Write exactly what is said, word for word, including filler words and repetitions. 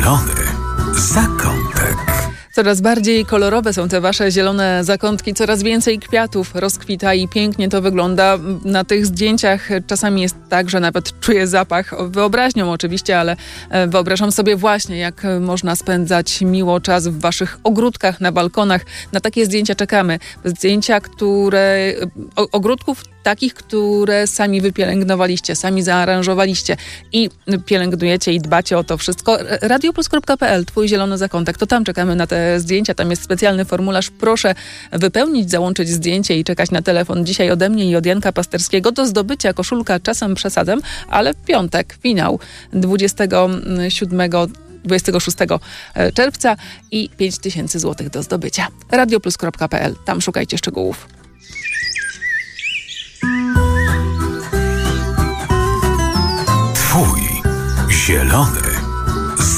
Zielony zakątek. Coraz bardziej kolorowe są te wasze zielone zakątki, coraz więcej kwiatów rozkwita i pięknie to wygląda. Na tych zdjęciach czasami jest tak, że nawet czuję zapach, wyobraźnią oczywiście, ale wyobrażam sobie właśnie, jak można spędzać miło czas w waszych ogródkach, na balkonach. Na takie zdjęcia czekamy. Zdjęcia, które... ogródków takich, które sami wypielęgnowaliście, sami zaaranżowaliście i pielęgnujecie i dbacie o to wszystko. radioplus kropka pe el, twój zielony zakątek, to tam czekamy na te zdjęcia, tam jest specjalny formularz. Proszę wypełnić, załączyć zdjęcie i czekać na telefon. Dzisiaj ode mnie i od Janka Pasterskiego do zdobycia koszulka, czasem przesadem, ale w piątek, finał dwudziestego siódmego dwudziestego szóstego czerwca i pięć tysięcy złotych do zdobycia. radioplus kropka pe el, tam szukajcie szczegółów. Twój zielony